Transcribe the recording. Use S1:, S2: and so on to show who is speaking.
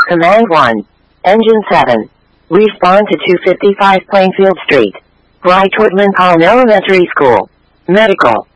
S1: Command 1. Engine 7. Respond to 255 Plainfield Street. Wright Whitman Collin Elementary School. Medical.